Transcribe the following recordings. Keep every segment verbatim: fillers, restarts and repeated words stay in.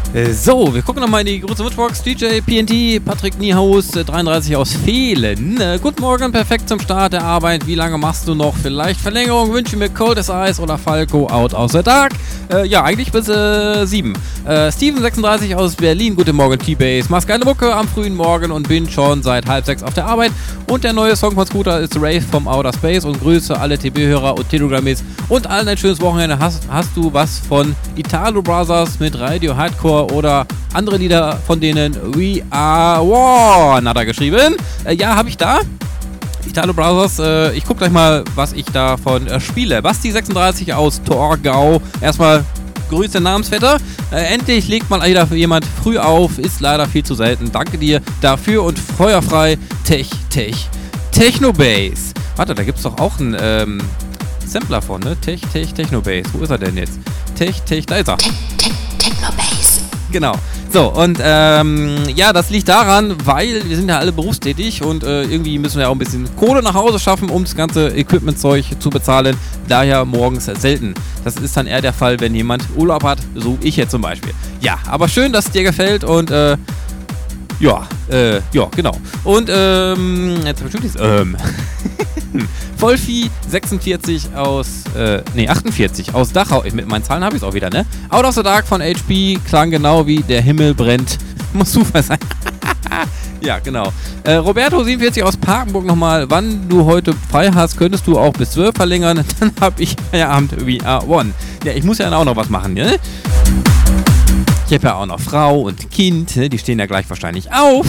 So, wir gucken nochmal in die große Wunschbox. D J P N T, Patrick Niehaus, dreiunddreißig aus Fehlen. Äh, guten Morgen, perfekt zum Start der Arbeit. Wie lange machst du noch? Vielleicht Verlängerung, wünsche mir Cold as Ice oder Falco out aus der Tag. Äh, ja, eigentlich bis äh, sieben. Äh, Steven, sechsunddreißig aus Berlin. Guten Morgen, T-Base. Mach's geile Mucke am frühen Morgen und bin schon seit halb sechs auf der Arbeit. Und der neue Song von Scooter ist Rave vom Outer Space. Und Grüße alle T B-Hörer und Telegram-Mates und allen ein schönes Wochenende. Hast, hast du was von Italo Brothers mit Radio Hardcore oder andere Lieder von denen? We Are One hat er geschrieben. Äh, ja, habe ich da. Italo Brothers, äh, ich guck gleich mal, was ich davon äh, spiele. Basti sechsunddreißig aus Torgau. Erstmal Grüße Namensvetter. Äh, endlich legt mal wieder jemand früh auf. Ist leider viel zu selten. Danke dir dafür und feuerfrei Tech, Tech, Technobase. Warte, da gibt's doch auch einen ähm, Sampler von, ne? Tech, Tech, Technobase. Wo ist er denn jetzt? Tech, Tech, da ist er. Tech, Tech, Technobase. Genau. So, und ähm, ja, das liegt daran, weil wir sind ja alle berufstätig und äh, irgendwie müssen wir ja auch ein bisschen Kohle nach Hause schaffen, um das ganze Equipment-Zeug zu bezahlen. Daher morgens selten. Das ist dann eher der Fall, wenn jemand Urlaub hat, so ich jetzt zum Beispiel. Ja, aber schön, dass es dir gefällt und äh, ja, äh, ja, genau. Und ähm, jetzt bestimmt ist ähm. Vollvieh sechsundvierzig aus, äh, nee, achtundvierzig aus Dachau. Mit meinen Zahlen habe ich es auch wieder, ne? Out of the Dark von H P klang genau wie der Himmel brennt. Muss super sein. Ja, genau. Äh, Roberto siebenundvierzig aus Parkenburg nochmal. Wann du heute frei hast, könntest du auch bis zwölf verlängern. Dann habe ich Feierabend We Are One. Ja, ich muss ja auch noch was machen, ne? Ich habe ja auch noch Frau und Kind, ne? Die stehen ja gleich wahrscheinlich auf.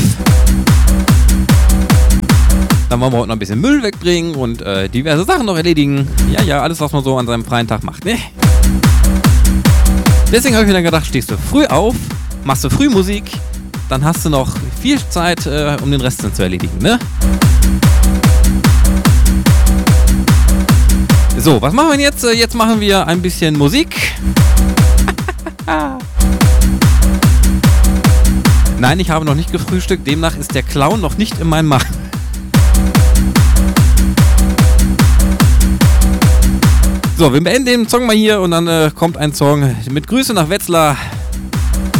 Dann wollen wir heute noch ein bisschen Müll wegbringen und äh, diverse Sachen noch erledigen. Ja, ja, alles, was man so an seinem freien Tag macht, ne? Deswegen habe ich mir dann gedacht, stehst du früh auf, machst du früh Musik, dann hast du noch viel Zeit, äh, um den Rest dann zu erledigen, ne? So, was machen wir jetzt? Jetzt machen wir ein bisschen Musik. Nein, ich habe noch nicht gefrühstückt, demnach ist der Clown noch nicht in meinem Magen. So, wir beenden den Song mal hier und dann äh, kommt ein Song mit Grüße nach Wetzlar